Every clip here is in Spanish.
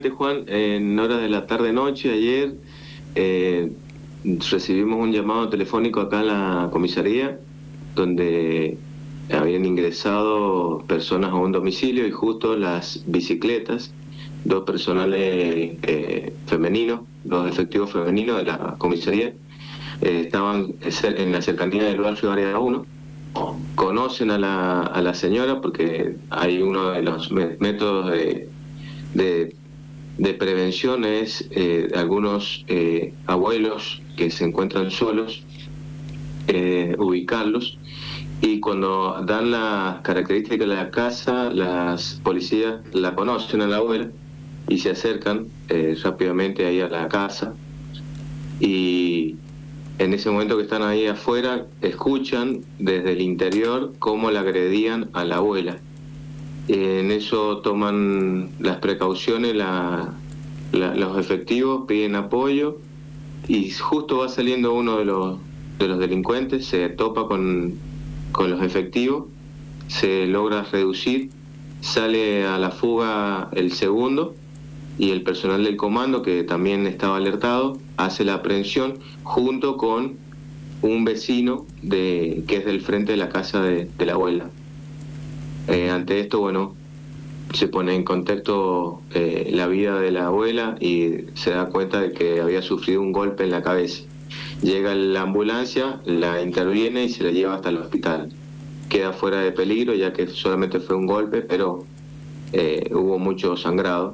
Juan, en horas de la tarde-noche ayer eh, recibimos un llamado telefónico acá en la comisaría donde habían ingresado personas a un domicilio y justo las bicicletas, dos personales femeninos, dos efectivos femeninos de la comisaría, estaban en la cercanía del barrio Área 1. Conocen a la señora porque hay uno de los métodos de de prevención es algunos abuelos que se encuentran solos, ubicarlos, y cuando dan las características de la casa, las policías la conocen a la abuela y se acercan rápidamente ahí a la casa, y en ese momento que están ahí afuera escuchan desde el interior cómo la agredían a la abuela. En eso toman las precauciones, los efectivos piden apoyo y justo va saliendo uno de los delincuentes, se topa con los efectivos, se logra reducir, sale a la fuga el segundo y el personal del comando, que también estaba alertado, hace la aprehensión junto con un vecino que es del frente de la casa de la abuela. Ante esto, bueno, se pone en contexto la vida de la abuela y se da cuenta de que había sufrido un golpe en la cabeza. Llega la ambulancia, la interviene y se la lleva hasta el hospital. Queda fuera de peligro ya que solamente fue un golpe, pero hubo mucho sangrado.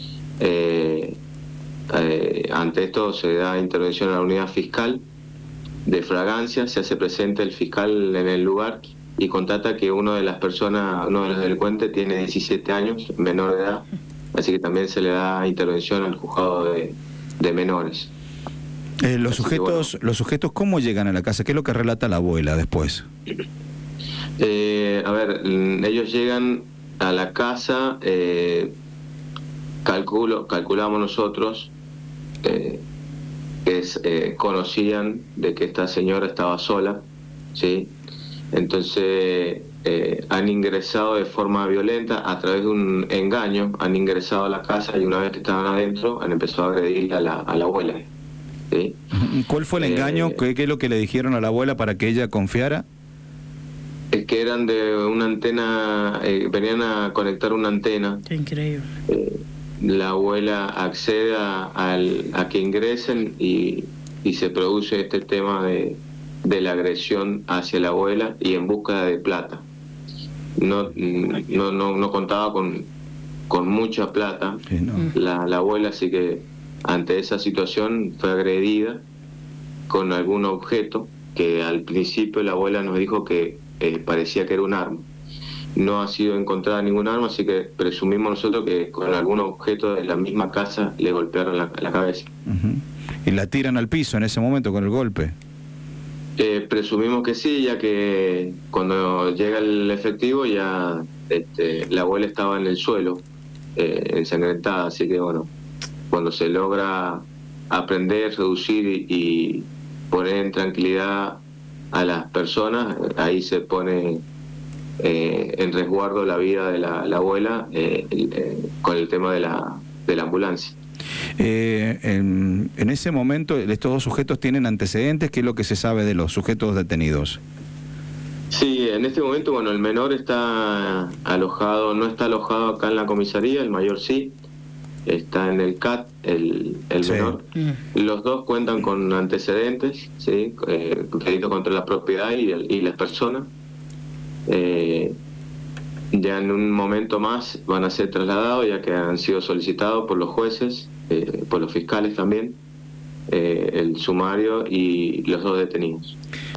Ante esto se da intervención a la unidad fiscal de fragancia, se hace presente el fiscal en el lugar y constata que uno de los delincuentes tiene 17 años, menor de edad, así que también se le da intervención al juzgado de menores. Los sujetos, ¿cómo llegan a la casa? ¿Qué es lo que relata la abuela después? Ellos llegan a la casa, calculamos nosotros, conocían de que esta señora estaba sola, ¿sí? Entonces han ingresado de forma violenta a través de un engaño, han ingresado a la casa y una vez que estaban adentro han empezado a agredir a la abuela, ¿sí? ¿Cuál fue el engaño? ¿Qué es lo que le dijeron a la abuela para que ella confiara? Es que eran de una antena, venían a conectar una antena. Qué increíble. La abuela accede a que ingresen y se produce este tema de la agresión hacia la abuela y en busca de plata. No contaba con mucha plata, Sí, no. la abuela, así que ante esa situación fue agredida con algún objeto que al principio la abuela nos dijo que parecía que era un arma. No ha sido encontrada ningún arma, así que presumimos nosotros que con algún objeto de la misma casa le golpearon la cabeza. ¿Y la tiran al piso en ese momento con el golpe? Presumimos que sí, ya que cuando llega el efectivo ya la abuela estaba en el suelo, ensangrentada, así que bueno, cuando se logra aprender, reducir y poner en tranquilidad a las personas, ahí se pone en resguardo la vida de la abuela con el tema de la ambulancia. En ese momento, estos dos sujetos tienen antecedentes. ¿Qué es lo que se sabe de los sujetos detenidos? Sí, en este momento, bueno, el menor está alojado, no está alojado acá en la comisaría, el mayor sí, está en el CAT, el Sí. menor. Los dos cuentan con antecedentes, ¿sí? Delito contra la propiedad y las personas. Ya en un momento más van a ser trasladados, ya que han sido solicitados por los jueces, por los fiscales también, el sumario y los dos detenidos.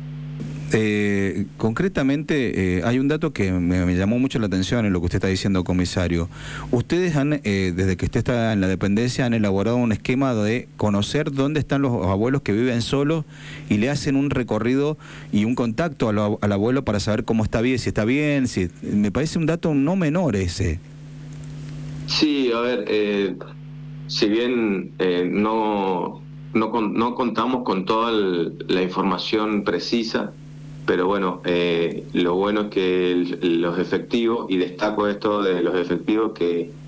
Concretamente, hay un dato que me llamó mucho la atención en lo que usted está diciendo, comisario. Ustedes desde que usted está en la dependencia, han elaborado un esquema de conocer dónde están los abuelos que viven solos y le hacen un recorrido y un contacto al abuelo para saber cómo está bien, si está bien. Me parece un dato no menor ese. Sí, a ver, si bien no contamos con toda la información precisa, pero bueno, lo bueno es que los efectivos, y destaco esto de los efectivos, que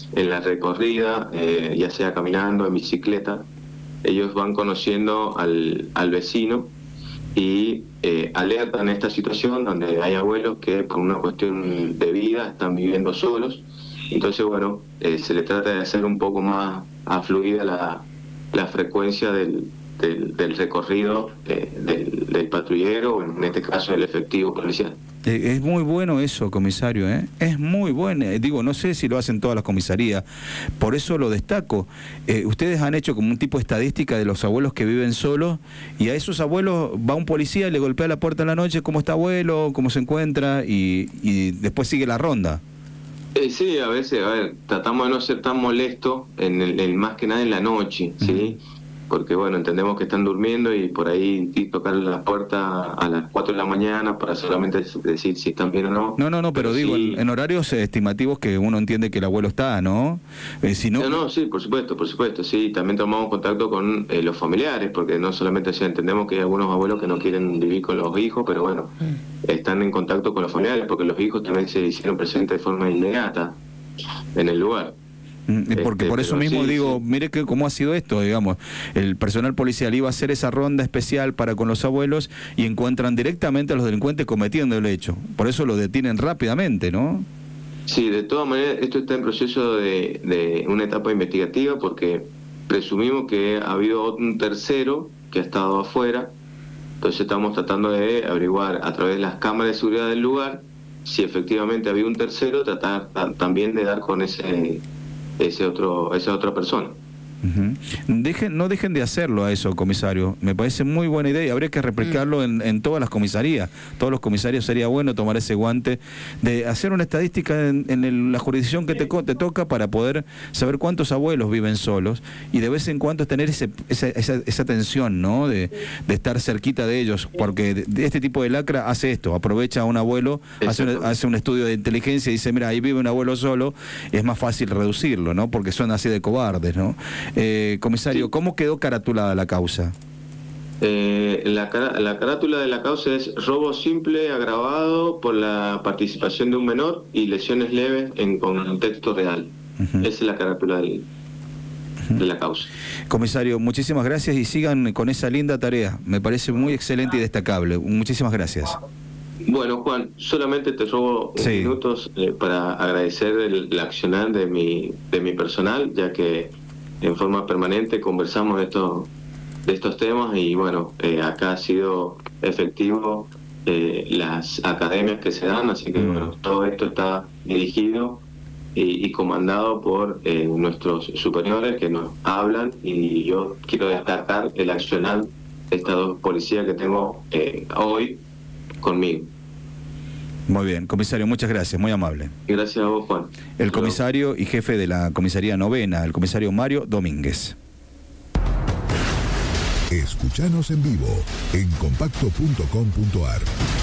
en la recorrida, ya sea caminando, en bicicleta, ellos van conociendo al vecino y alertan esta situación donde hay abuelos que por una cuestión de vida están viviendo solos. Entonces, bueno, se le trata de hacer un poco más afluida la frecuencia del recorrido del patrullero, o en este caso el efectivo policial. Es muy bueno eso, comisario, ¿eh? Es muy bueno. Digo, no sé si lo hacen todas las comisarías, por eso lo destaco. Ustedes han hecho como un tipo de estadística de los abuelos que viven solos, y a esos abuelos va un policía, le golpea la puerta en la noche, ¿cómo está abuelo? ¿Cómo se encuentra? Y después sigue la ronda. Sí, a veces, tratamos de no ser tan molestos, más que nada en la noche, ¿sí? Porque, bueno, entendemos que están durmiendo y por ahí tocar la puerta a las 4 de la mañana para solamente decir si están bien o no. No, pero digo, sí, en horarios estimativos que uno entiende que el abuelo está, ¿no? Si no... No, sí, por supuesto, sí. También tomamos contacto con los familiares, porque no solamente, o sea, entendemos que hay algunos abuelos que no quieren vivir con los hijos, pero bueno, están en contacto con los familiares, porque los hijos también se hicieron presentes de forma inmediata en el lugar. Porque por eso mismo digo, sí. Mire que cómo ha sido esto, digamos, el personal policial iba a hacer esa ronda especial para con los abuelos y encuentran directamente a los delincuentes cometiendo el hecho, por eso lo detienen rápidamente, ¿no? Sí, de todas maneras esto está en proceso de una etapa investigativa, porque presumimos que ha habido un tercero que ha estado afuera, entonces estamos tratando de averiguar a través de las cámaras de seguridad del lugar si efectivamente había un tercero, tratar también de dar con esa otra persona. No dejen de hacerlo a eso, comisario. Me parece muy buena idea y habría que replicarlo en todas las comisarías. Todos los comisarios sería bueno tomar ese guante de hacer una estadística en la jurisdicción que te toca para poder saber cuántos abuelos viven solos y de vez en cuando tener esa tensión, ¿no? De estar cerquita de ellos, porque este tipo de lacra hace esto, aprovecha a un abuelo, hace un estudio de inteligencia y dice, mira, ahí vive un abuelo solo, es más fácil reducirlo, ¿no? Porque son así de cobardes, ¿no? Comisario, sí. ¿Cómo quedó caratulada la causa? La carátula de la causa es robo simple agravado por la participación de un menor y lesiones leves en contexto real. Esa es la carátula de la causa. Comisario, muchísimas gracias y sigan con esa linda tarea. Me parece muy excelente y destacable. Muchísimas gracias. Bueno, Juan, solamente te robo unos minutos para agradecer el accionar de mi personal, ya que en forma permanente conversamos de estos temas y bueno, acá ha sido efectivo las academias que se dan, así que bueno, todo esto está dirigido y comandado por nuestros superiores que nos hablan, y yo quiero destacar el accionar de estas dos policías que tengo hoy conmigo. Muy bien, comisario, muchas gracias, muy amable. Gracias a vos, Juan. El comisario y jefe de la comisaría novena, el comisario Mario Domínguez. Escuchanos en vivo en compacto.com.ar.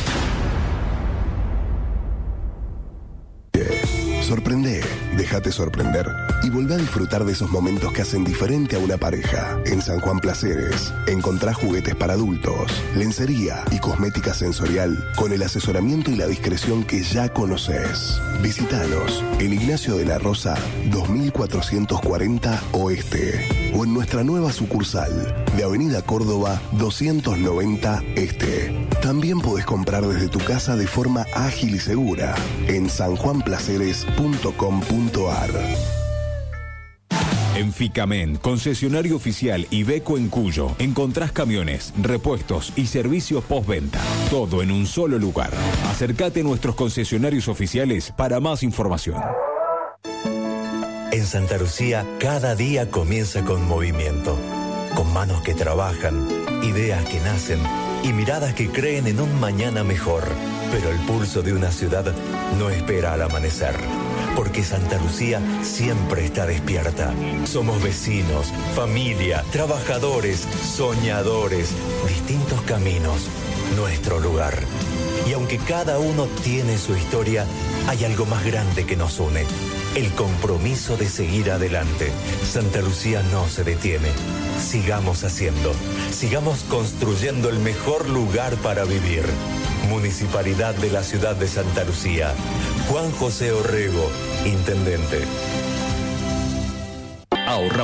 Sorprende, déjate sorprender y volvé a disfrutar de esos momentos que hacen diferente a una pareja. En San Juan Placeres encontrás juguetes para adultos, lencería y cosmética sensorial con el asesoramiento y la discreción que ya conoces. Visítanos en Ignacio de la Rosa 2440 Oeste o en nuestra nueva sucursal de Avenida Córdoba 290 Este. También podés comprar desde tu casa de forma ágil y segura en sanjuanplaceres.com.ar. En Ficamen, concesionario oficial Iveco en Cuyo, encontrás camiones, repuestos y servicios postventa. Todo en un solo lugar. Acércate a nuestros concesionarios oficiales para más información. En Santa Lucía, cada día comienza con movimiento. Con manos que trabajan, ideas que nacen y miradas que creen en un mañana mejor. Pero el pulso de una ciudad no espera al amanecer, porque Santa Lucía siempre está despierta. Somos vecinos, familia, trabajadores, soñadores, distintos caminos, nuestro lugar. Y aunque cada uno tiene su historia, hay algo más grande que nos une: el compromiso de seguir adelante. Santa Lucía no se detiene. Sigamos haciendo, sigamos construyendo el mejor lugar para vivir. Municipalidad de la Ciudad de Santa Lucía. Juan José Orrego, Intendente. ahorramos